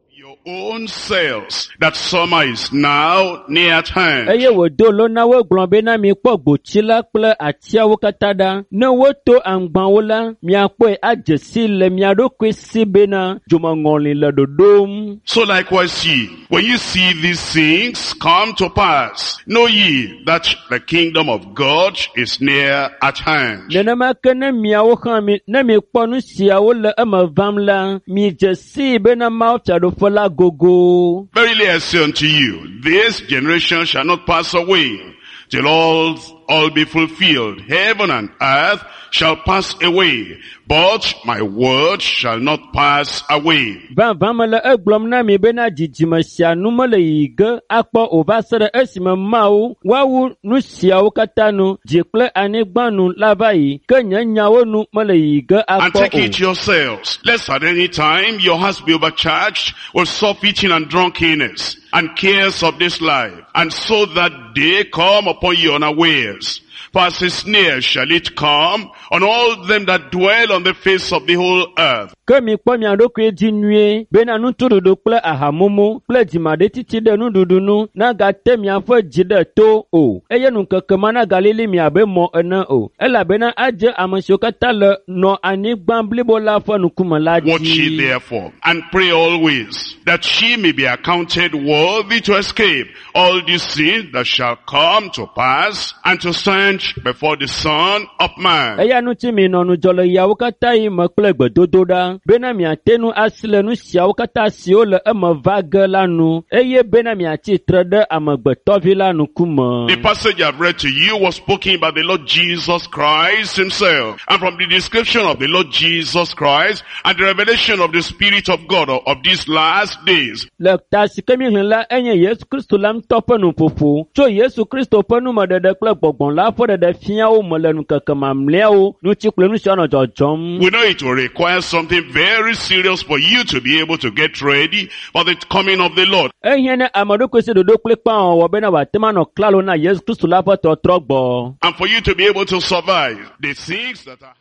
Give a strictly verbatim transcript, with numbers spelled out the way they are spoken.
your own selves that summer is now near at hand. Eye wo do lo na wo gbon be na mi po gbochi la ple atiawo katada na wo to angban wo la mi apo ajesi le mi adokwe si be na joma ngonlin le dodom. So likewise ye, when you see these things come to pass, know ye that the kingdom of God is near at hand. Nena ma kana mi awo kan mi na mi po nu sia wo le ama vam la mi jesi be na ma ta do fola gogo. Verily I say unto you, this generation shall not pass away till all all be fulfilled. Heaven and earth shall pass away, but my word shall not pass away. Van van le eglom na mi be na jijima sia nu mo le yige akpo ovasere esime mawo wawu nu sia wo katanu jekle anigbanu labai kenya nyawo nu mo le yige akpo. And take it yourselves, lest at any time your hearts be overcharged with soft eating and drunkenness and cares of this life, and so that day come upon you unawares. For as is near shall it come on all them that dwell on the face of the whole earth. Kemi kwa mi andoko eji nue, bena nutududu kple ahamumu, kple jimade titi de nududunu, na gate mi afo jide to o. Eye nunkekema na galili mi abe mo ene o. Ela bena aje amashokata le no anigbamblibo la fo nukumalaji. Watch ye therefore, and pray always, that she may be accounted worthy to escape all these sins that shall come to pass, and to stand before the Son of Man. Eya nuti mi no nujolo yawo kata yi makple gbedododa. Bena mi atenu asile nu siawo kata sio le eme vage la nu. Eye bena mi ati trede amegbetovila la nu kuma. The passage I've read to you was spoken by the Lord Jesus Christ himself. And from the description of the Lord Jesus Christ and the revelation of the Spirit of God of, of these last days. Le tasi kemi hila enye Yesu Kristo lam tope nu popo. Cho Yesu Kristo penu madede kle gbogbon la fo de fian o mole nu kekema mle o nu chikle nu sio no jojom. We know it will require something very serious for you to be able to get ready for the coming of the Lord. Ehiene amado kwese dodo kle pa o bena wa tema no klalo na Yesu Kristo la fo to trogbo. And for you to be able to survive the things that are